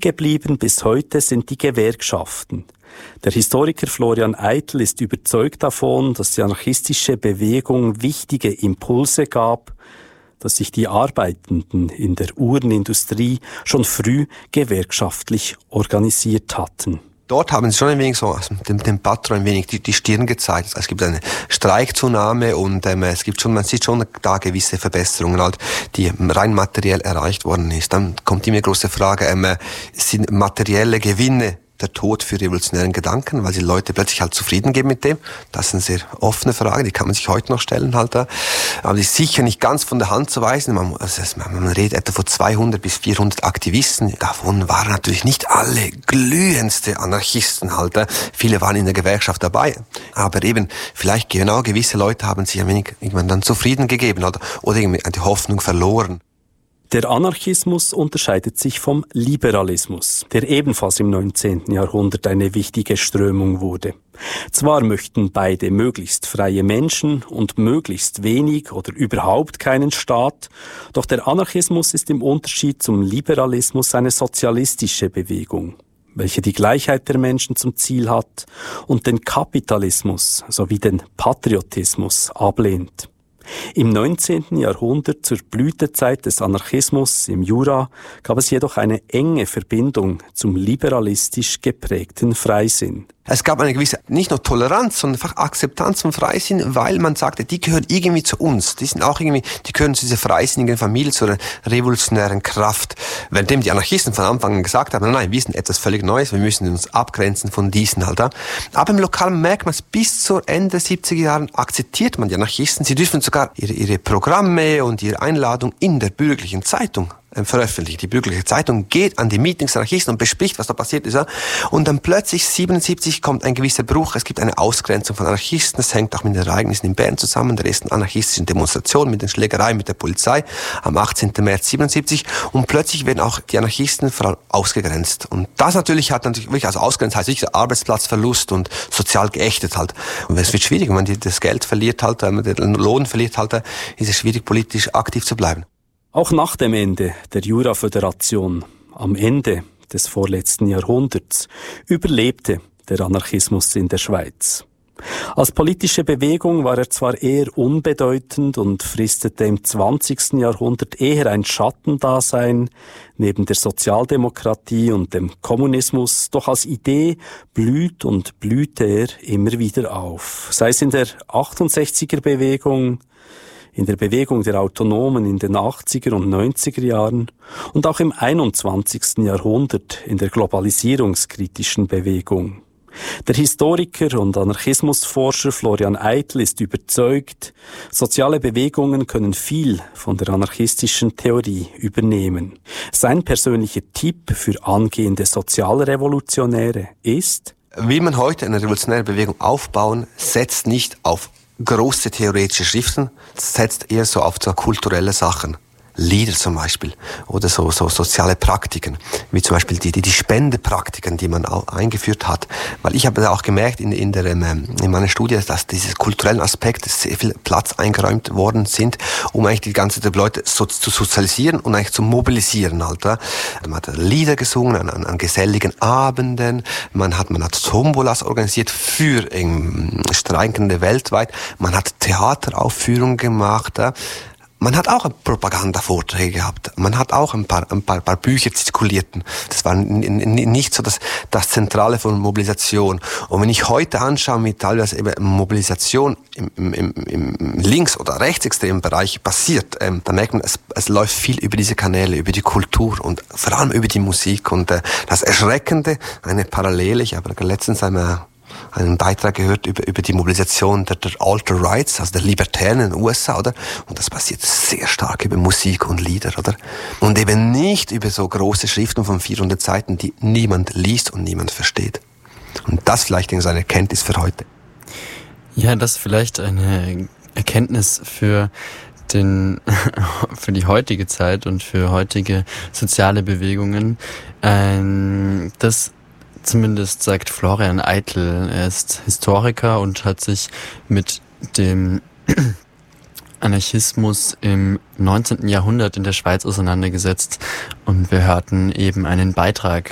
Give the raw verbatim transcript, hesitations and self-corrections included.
geblieben bis heute sind die Gewerkschaften. Der Historiker Florian Eitel ist überzeugt davon, dass die anarchistische Bewegung wichtige Impulse gab, dass sich die Arbeitenden in der Uhrenindustrie schon früh gewerkschaftlich organisiert hatten. Dort haben sie schon ein wenig so dem, dem Patron ein wenig die, die Stirn gezeigt. Also es gibt eine Streikzunahme und ähm, es gibt schon, man sieht schon da gewisse Verbesserungen, halt, die rein materiell erreicht worden ist. Dann kommt immer die große Frage, ähm, sind materielle Gewinne der Tod für revolutionären Gedanken, weil sie Leute plötzlich halt zufrieden geben mit dem? Das ist eine sehr offene Frage, die kann man sich heute noch stellen halt da. Aber die ist sicher nicht ganz von der Hand zu weisen. Man, also man redet etwa von zweihundert bis vierhundert Aktivisten. Davon waren natürlich nicht alle glühendste Anarchisten halt. Viele waren in der Gewerkschaft dabei. Aber eben, vielleicht genau gewisse Leute haben sich ein wenig irgendwann dann zufrieden gegeben halt, oder irgendwie die Hoffnung verloren. Der Anarchismus unterscheidet sich vom Liberalismus, der ebenfalls im neunzehnten Jahrhundert eine wichtige Strömung wurde. Zwar möchten beide möglichst freie Menschen und möglichst wenig oder überhaupt keinen Staat, doch der Anarchismus ist im Unterschied zum Liberalismus eine sozialistische Bewegung, welche die Gleichheit der Menschen zum Ziel hat und den Kapitalismus sowie den Patriotismus ablehnt. Im neunzehnten Jahrhundert, zur Blütezeit des Anarchismus im Jura, gab es jedoch eine enge Verbindung zum liberalistisch geprägten Freisinn. Es gab eine gewisse, nicht nur Toleranz, sondern einfach Akzeptanz von Freisinn, weil man sagte, die gehören irgendwie zu uns. Die sind auch irgendwie, die gehören zu dieser freisinnigen Familie, zu einer revolutionären Kraft. Währenddem die Anarchisten von Anfang an gesagt haben, nein, wir sind etwas völlig Neues, wir müssen uns abgrenzen von diesen halt. Aber im Lokalen merkt man es, bis zur Ende der siebziger Jahren akzeptiert man die Anarchisten. Sie dürfen sogar ihre, ihre Programme und ihre Einladung in der bürgerlichen Zeitung veröffentlicht. Die bürgerliche Zeitung geht an die Meetings der Anarchisten und bespricht, was da passiert ist. Und dann plötzlich siebenundsiebzig kommt ein gewisser Bruch. Es gibt eine Ausgrenzung von Anarchisten. Es hängt auch mit den Ereignissen in Bern zusammen, der ersten anarchistischen Demonstration, mit den Schlägereien mit der Polizei am achtzehnten März siebenundsiebzig. Und plötzlich werden auch die Anarchisten vor allem ausgegrenzt. Und das natürlich hat natürlich wirklich, also ausgrenzt heißt wirklich Arbeitsplatzverlust und sozial geächtet halt. Und es wird schwierig, wenn man das Geld verliert halt, wenn man den Lohn verliert halt, ist es schwierig, politisch aktiv zu bleiben. Auch nach dem Ende der Jura-Föderation, am Ende des vorletzten Jahrhunderts, überlebte der Anarchismus in der Schweiz. Als politische Bewegung war er zwar eher unbedeutend und fristete im zwanzigsten Jahrhundert eher ein Schattendasein neben der Sozialdemokratie und dem Kommunismus, doch als Idee blüht und blühte er immer wieder auf. Sei es in der achtundsechziger-Bewegung, in der Bewegung der Autonomen in den achtziger und neunziger Jahren und auch im einundzwanzigsten Jahrhundert in der globalisierungskritischen Bewegung. Der Historiker und Anarchismusforscher Florian Eitel ist überzeugt, soziale Bewegungen können viel von der anarchistischen Theorie übernehmen. Sein persönlicher Tipp für angehende Sozialrevolutionäre ist: Will man heute eine revolutionäre Bewegung aufbauen, setzt nicht auf große theoretische Schriften, setzt eher so auf so kulturelle Sachen. Lieder zum Beispiel oder so, so soziale Praktiken, wie zum Beispiel die, die, die Spendepraktiken, die man auch eingeführt hat. Weil ich habe auch gemerkt in, in, der, in meiner Studie, dass dieses kulturellen Aspekt sehr viel Platz eingeräumt worden sind, um eigentlich die ganze Leute so, zu sozialisieren und eigentlich zu mobilisieren. Halt. Man hat Lieder gesungen an, an, an geselligen Abenden, man hat, man hat Tombolas organisiert für ähm, Streikende weltweit, man hat Theateraufführungen gemacht. Äh, Man hat auch Propagandavorträge gehabt. Man hat auch ein paar, ein paar, ein paar Bücher zirkulierten. Das war nicht so das, das Zentrale von Mobilisation. Und wenn ich heute anschaue, wie teilweise eben Mobilisation im, im, im links- oder rechtsextremen Bereich passiert, ähm, dann merkt man, es, es läuft viel über diese Kanäle, über die Kultur und vor allem über die Musik. Und äh, das Erschreckende, eine Parallele, ich habe letztens einmal einen Beitrag gehört über, über die Mobilisation der, der Alt-Rights, also der Libertären in den U S A, oder? Und das passiert sehr stark über Musik und Lieder, oder? Und eben nicht über so große Schriften von vierhundert Seiten, die niemand liest und niemand versteht. Und das vielleicht ist eine Erkenntnis für heute. Ja, das ist vielleicht eine Erkenntnis für den, für die heutige Zeit und für heutige soziale Bewegungen. Ähm, das Zumindest sagt Florian Eitel, er ist Historiker und hat sich mit dem Anarchismus im neunzehnten Jahrhundert in der Schweiz auseinandergesetzt. Und wir hörten eben einen Beitrag